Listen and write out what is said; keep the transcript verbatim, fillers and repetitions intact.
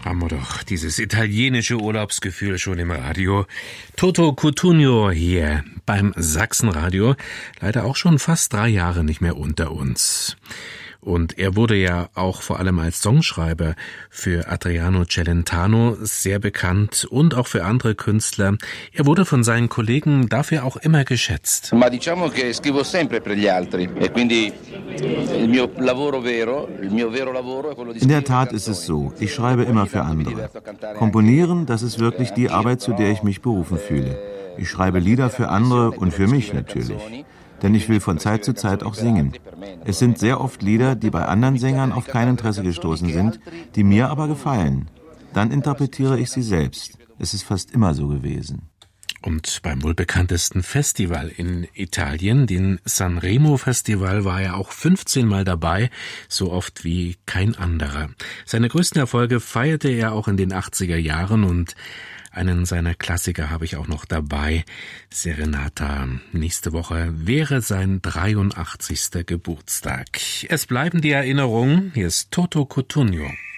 Haben wir doch dieses italienische Urlaubsgefühl schon im Radio. Toto Cutugno hier beim Sachsenradio, leider auch schon fast drei Jahre nicht mehr unter uns. Und er wurde ja auch vor allem als Songschreiber für Adriano Celentano sehr bekannt und auch für andere Künstler. Er wurde von seinen Kollegen dafür auch immer geschätzt. Ma diciamo che scrivo sempre per gli altri e quindi il mio lavoro vero, il mio vero lavoro è quello di. In der Tat ist es so, ich schreibe immer für andere. Komponieren, das ist wirklich die Arbeit, zu der ich mich berufen fühle. Ich schreibe Lieder für andere und für mich natürlich. Denn ich will von Zeit zu Zeit auch singen. Es sind sehr oft Lieder, die bei anderen Sängern auf kein Interesse gestoßen sind, die mir aber gefallen. Dann interpretiere ich sie selbst. Es ist fast immer so gewesen. Und beim wohl bekanntesten Festival in Italien, den Sanremo-Festival, war er auch fünfzehn Mal dabei, so oft wie kein anderer. Seine größten Erfolge feierte er auch in den achtziger Jahren und einen seiner Klassiker habe ich auch noch dabei, Serenata. Nächste Woche wäre sein dreiundachtzigster Geburtstag. Es bleiben die Erinnerungen. Hier ist Toto Cutugno.